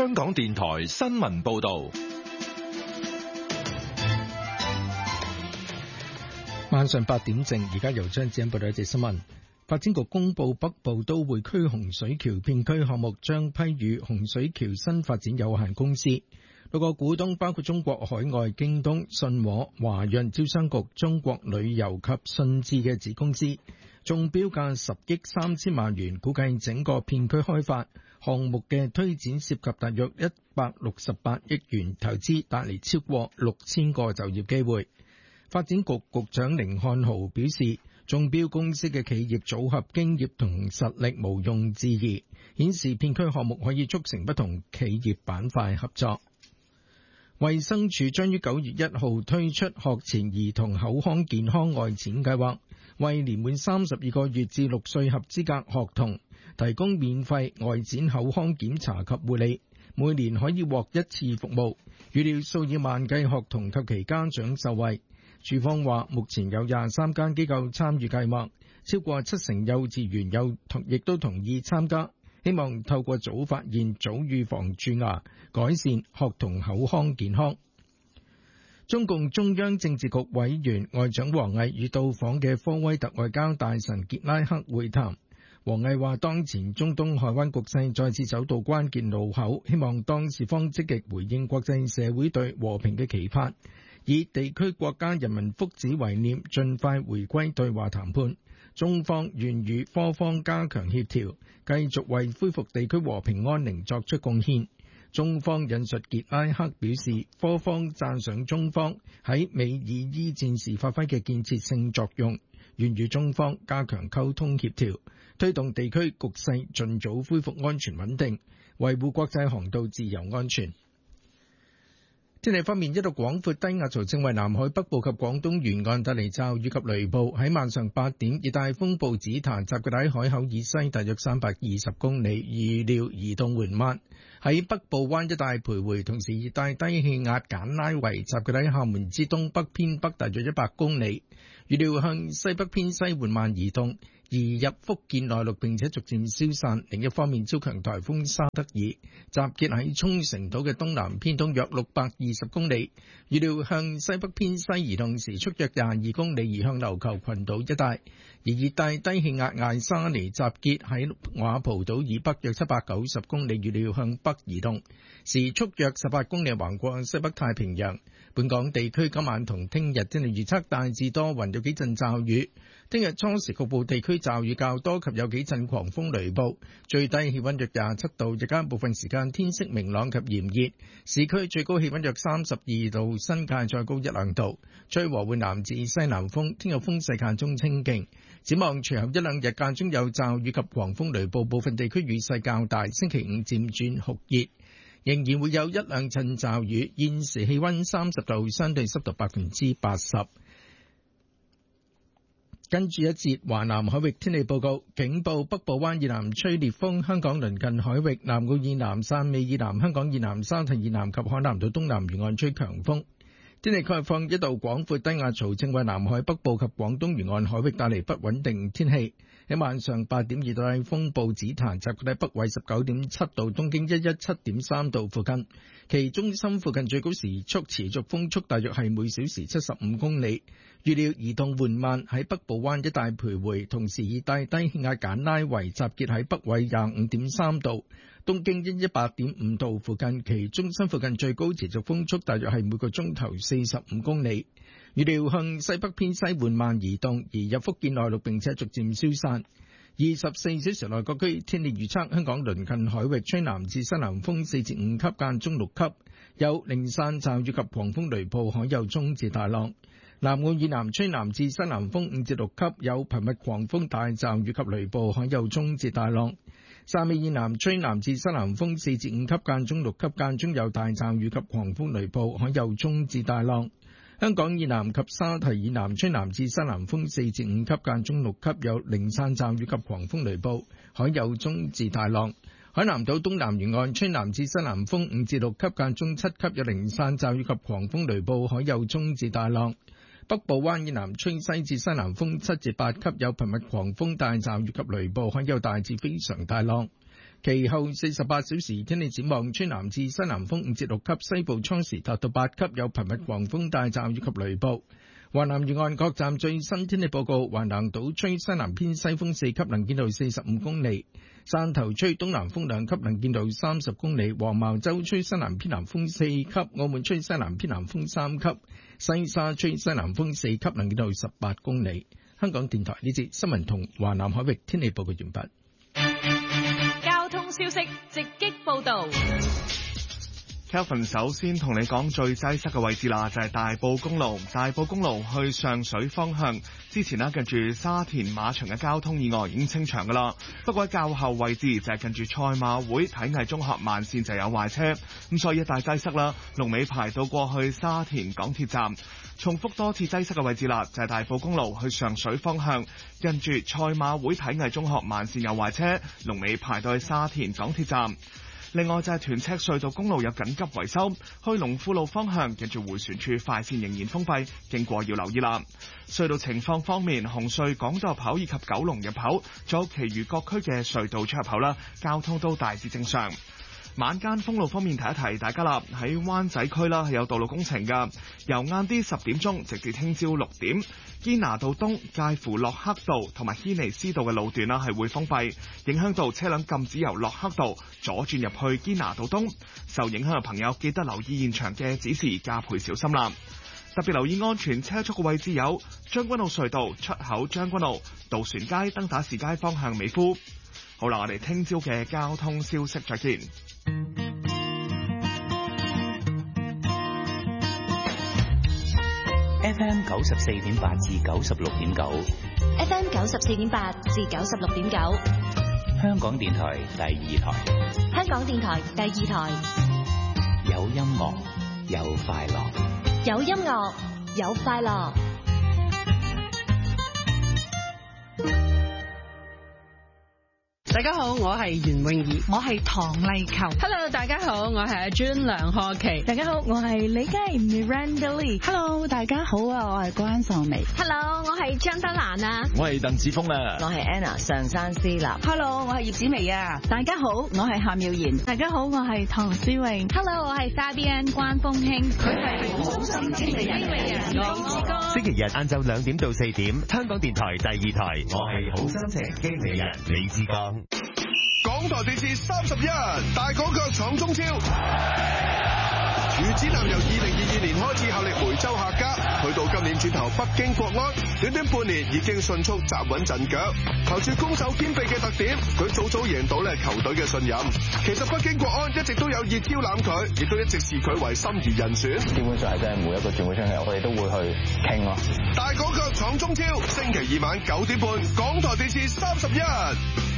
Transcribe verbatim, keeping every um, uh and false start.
香港電台新聞報道。 晚上八點正，而家由張子欣報道一節新聞。發展局公布北部都會區洪水橋片區項目將批予洪水橋新發展有限公司。六個股東包括中國海外、京東、信和、華潤、招商局、中國旅遊及信置嘅子公司，中標價十億三千萬元，估計整個片區開發項目嘅推展涉及大約一百六十八億元投資，帶嚟超過六千個就業機會。發展局局長甯漢豪表示，中標公司嘅企業組合經驗同實力毋庸置疑，顯示片區項目可以促成不同企業板塊合作。衛生署將於九月一號推出學前兒童口腔健康外展計劃，為年滿三十二個月至六歲合資格學童提供免費外展口腔檢查及護理，每年可以獲一次服務，預料數以萬計學童及其家長受惠。署方話，目前有廿三間機構參與計劃，超過七成幼稚園有同亦都同意參加，希望透過早發現、早預防蛀牙，改善學童口腔健康。中共中央政治局委員外長王毅與到訪嘅科威特外交大臣傑拉克會談。王毅話，當前中東海灣局勢再次走到關鍵路口，希望當事方積極回應國際社會對和平嘅期盼，以地區國家人民福祉為念，盡快回歸對話談判。中方願與科方加強協調，繼續為恢復地區和平安寧作出貢獻。中方引述傑拉克表示，科方讚賞中方喺美以伊戰時發揮嘅建設性作用，願與中方加強溝通協調，推動地區局勢盡早恢復安全穩定，維護國際航道自由安全。天氣方面，一道廣闊低壓槽正為南海北部及廣東沿岸帶嚟驟雨及雷暴。喺晚上八點，熱帶風暴紫檀集結喺海口以西大約三百二十公里，預料移動緩慢，喺北部灣一帶徘徊。同時，熱帶低氣壓簡拉維集結喺廈門之東北偏北大約一百公里，預料向西北偏西緩慢移動，移入福建內陸並且逐漸消散。另一方面，超強颱風沙德爾集結喺沖繩島嘅東南偏東約六百二十公里，預料向西北偏西移動，時速約廿二公里，移向琉球群島一帶。而熱帶低氣壓艾沙尼集結喺瓦蒲島以北約七百九十公里，預料向北移動，時速約十八公里，橫過西北太平洋。本港地區今晚同聽日天氣預測大致多雲，有幾陣驟雨。聽日初時局部地區驟雨較多及有幾陣狂風雷暴，最低氣溫約廿七度，日間部分時間天色明朗及炎熱，市區最高氣溫約三十二度，新界再高一兩度，吹和緩南至西南風，聽日風勢間中清勁。展望隨後一兩日間中有驟雨及狂風雷暴，部分地區雨勢較大，星期五漸轉酷熱，仍然會有一兩陣驟雨。現時氣溫三十度，相對濕度百分之八十。跟住一節華南海域天氣報告，警報北部灣以南吹烈風，香港鄰近海域南澳以南、汕尾以南、香港以南、沙堤以南及海南島東南沿岸吹強風。天氣概況，一道廣闊低壓槽正為南海北部及廣東沿岸海域帶嚟不穩定天氣。喺晚上八點，熱帶風暴紫檀集結喺北緯十九點七度、東經一一七點三度附近，其中心附近最高時速持續風速大約係每小時七十五公里，預料移動緩慢，喺北部灣一帶徘徊。同時，熱帶低氣壓簡拉維集結喺北緯廿五點三度、東經一一八點五度附近，其中心附近最高持續風速大約係每個鐘頭四十五公里。預料向西北偏西緩慢移動，移入福建內陸並且逐漸消散。二十四小時內各區天氣預測：香港鄰近海域吹南至西南風四至五級，間中六級，有零散驟雨及狂風雷暴，海有中至大浪。南澳以南吹南至西南風五至六級，有頻密狂風大驟雨及雷暴，海有中至大浪。汕尾以南吹南至西南風四至五級，間中六級，間中有大驟雨及狂風雷暴，海有中至大浪。香港以南及沙堤以南吹南至西南風四至五級，間中六級，有零散驟雨及狂風雷暴，海有中至大浪。海南島東南沿岸吹南至西南風五至六級，間中七級，有零散驟雨及狂風雷暴，海有中至大浪。北部灣以南吹西至西南風七至八級，有頻密狂風大驟雨及雷暴，海有大至非常大浪。 其後四十八小時天氣展望，吹南至西南風五至六級，西部初時達到八級，有頻密狂風大驟雨及雷暴。華南沿岸各站最新天氣報告：橫瀾島吹西南偏西風四級，能見度四十五公里；汕頭吹東南風兩級，能見度三十公里；黃茅洲吹西南偏南風四級；澳門吹西南偏南風三級；西沙吹西南風四級，能見度十八公里。香港電台呢節新聞同華南海域天氣報告完畢。 交通消息直擊報道。 Kelvin 首先同你講最擠塞嘅位置啦，就係大埔公路，大埔公路去上水方向，之前呢，近住沙田馬場嘅交通意外已經清場噶啦，不過喺較後位置就係近住賽馬會體藝中學慢線就有壞車，咁所以一大擠塞啦，龍尾排到過去沙田港鐵站。重複多次擠塞嘅位置啦，就係大埔公路去上水方向，近住賽馬會體藝中學慢線有壞車，龍尾排到去沙田港鐵站。另外就係屯赤隧道公路有緊急維修，去龍富路方向近住迴旋處快線仍然封閉，經過要留意啦。隧道情況方面，紅隧港島入口以及九龍入口，仲有其餘各區嘅隧道出入口啦，交通都大致正常。晚間封路方面提一提大家啦，喺灣仔區啦係有道路工程㗎，由晏啲十點鐘直至聽朝六點，堅拿道東介乎洛克道同埋軒尼詩道嘅路段啦係會封閉，影響到車輛禁止由洛克道左轉入去堅拿道東。受影響嘅朋友記得留意現場嘅指示，加倍小心啦。特別留意安全車速嘅位置有將軍澳隧道出口、將軍澳渡船街、登打士街方向美孚。好啦，我哋聽朝嘅交通消息再見。 F M 九十四點八至九十六點九 ，F M 九十四點八至九十六點九， 香港電台第二台， 香港電台第二台， 有音樂，有快樂， 有音樂，有快樂。 大家好，我係袁詠儀，我係唐麗球。 Hello， 大家好，我係阿專梁賀琪。 大家好，我係李佳怡 Miranda Lee。 Hello， 大家好啊，我係關秀薇。 Hello， 我係張德蘭啊。 我係鄧子峰啊。 我係 Anna 上山思立。 Hello， 我係葉子薇啊。 大家好，我係夏妙賢。 大家好，我係唐詩詠。 Hello， 我係 Fabian 關風興。 佢係好心經理人。 星期日晏晝兩點到四點，香港電台第二台，我係好心情經理人李志剛。 港台電視三十一大港腳闖中超，徐子南由二零二二年開始效力梅州客家，去到今年轉投北京國安，短短半年已經迅速站穩陣腳。憑住攻守兼備嘅特點，佢早早贏到咧球隊嘅信任。其實北京國安一直都有意招攬佢，亦都一直視佢為心儀人選。 基本上係真係每一個轉會窗口，我哋都會去傾咯。 大港腳闖中超，星期二晚九點半，港台電視三十一。